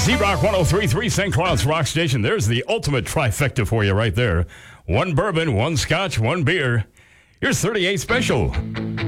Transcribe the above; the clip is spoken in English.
Z-Rock 103.3 St. Cloud's Rock Station. There's the ultimate trifecta for you right there. One bourbon, one scotch, one beer. Here's 38 Special.